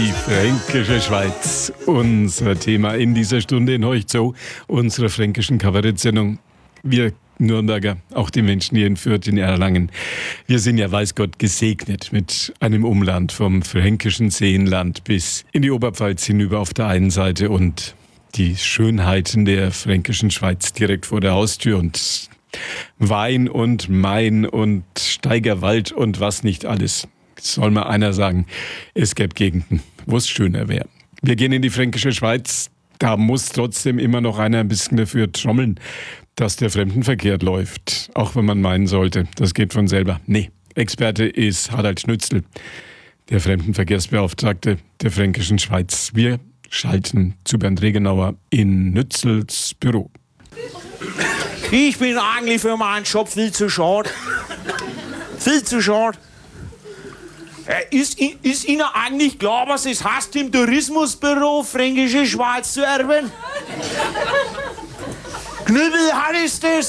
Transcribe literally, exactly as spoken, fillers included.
Die fränkische Schweiz, unser Thema in dieser Stunde in Heuchzow, unserer fränkischen Kabarettsendung. Wir Nürnberger, auch die Menschen hier in Fürth, in Erlangen, wir sind ja, weiß Gott, gesegnet mit einem Umland vom fränkischen Seenland bis in die Oberpfalz hinüber auf der einen Seite und die Schönheiten der fränkischen Schweiz direkt vor der Haustür und Wein und Main und Steigerwald und was nicht alles. Soll mal einer sagen, es gäbe Gegenden, wo es schöner wäre. Wir gehen in die fränkische Schweiz, da muss trotzdem immer noch einer ein bisschen dafür trommeln, dass der Fremdenverkehr läuft. Auch wenn man meinen sollte, das geht von selber. Nee, Experte ist Harald Schnützel, der Fremdenverkehrsbeauftragte der fränkischen Schweiz. Wir schalten zu Bernd Regenauer in Nützels Büro. Ich bin eigentlich für meinen Job viel zu schade. Viel zu schade. Äh, ist, ist Ihnen eigentlich klar, was es heißt, im Tourismusbüro Fränkische Schweiz zu erben? Knüppel, hat es das?